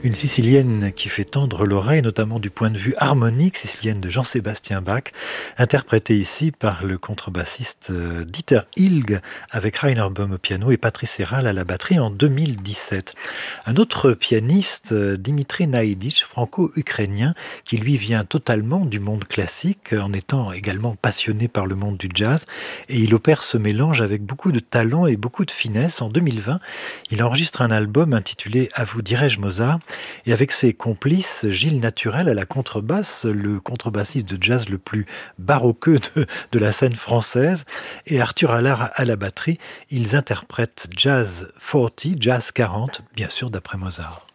Une Sicilienne qui fait tendre l'oreille, notamment du point de vue harmonique, Sicilienne de Jean-Sébastien Bach, interprétée ici par le contrebassiste Dieter Hilg avec Rainer Böhm au piano et Patrice Héral à la batterie en 2017. Un autre pianiste, Dimitri Naïditch, franco-ukrainien, qui lui vient totalement du monde classique, en étant également passionné par le monde du jazz, et il opère ce mélange avec beaucoup de talent et beaucoup de finesse. En 2020, il enregistre un album intitulé À vous dirai-je Mozart, et avec ses complices, Gilles Naturel à la contrebasse, le contrebassiste de jazz le plus baroqueux de la scène française, et Arthur Allard à la batterie, ils interprètent Jazz 40, Jazz 40, bien sûr d'après Mozart.